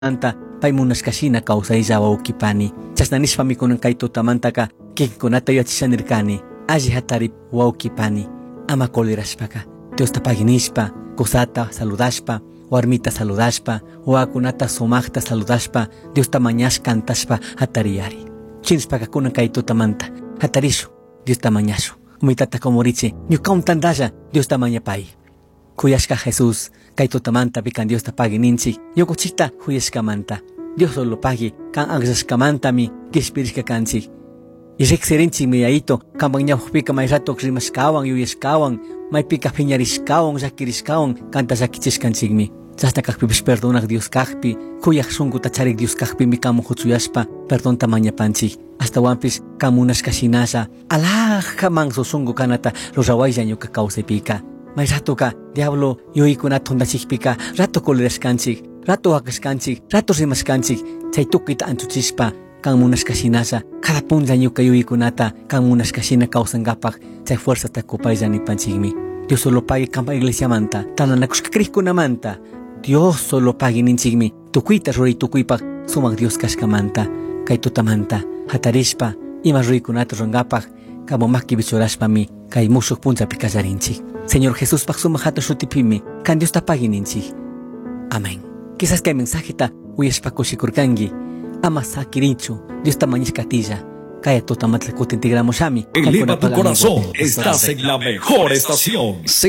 anta paymunashkashina kawsaylla wawkipani chasnanishpami kunan kay tutamantaka kinkunata yachishanirkani alli hatarip wawkipani ama kolerashpaka Diosta paginishpa kusata saludashpa warmita saludashpa wawakunata sumaqta saludashpa Diosta mañash kantashpa hatariyari chinishpaka kunan kay tutamanta hatarishu Diosta mañashu umitata komoriche ñukawan tandalla Diosta mañapay kuyashka Jesús kay tutamanta pikan Diosta pagininchik yokuchita huyashkamanta Dios solo pagi kan agshashkamantami kishpirishka kanchik Irikserinchik miyayito kanpan ñawpika may rato rimashkawan yuyashkawan maypika phiñarishkawan llakirishkawan kanta llakichishkanchikmi chasna kaqpipish perdonaq Dios kaqpi kuyaq shunkuta charik Dios kaqpimi kamu huchuyashpa perdonta mañapanchik hastawanpish kamunashkashinasha alaqa manso shunku kanata rurawaylla ñuka kawsaypika may ratoka diablo yuykunata hundachikpika rato kolerashkanchik rato waqashkanchik rato rimashkanchik chay tukita anchuchishpa kan munashkashinasha cada punlla ñuka yuykunata kan munashkashina kawsankapaq chay fuerzata kupaylla nipanchikmi Dios solo pagi kampa iglesiamanta tananakushka kriqkunamanta Dios solo pagi ninchikmi tukuyta ruray tukuypaq sumaq Dios kashkamanta kay tutamanta hatarishpa ima ruraykunata runkapaq kamo maki bichurashpami kay mushuq punchapi kallarinchik Señor Jesús paq sumaq hatun shutipimi kan Diosta pagi ninchik Amén. Quizás kay mensajita uyashpa kushikurkanki ama sakirichu Diosta mañishkatilla kaya tutamantla kutintigramushami eleva tu corazón, estás en la mejor estación.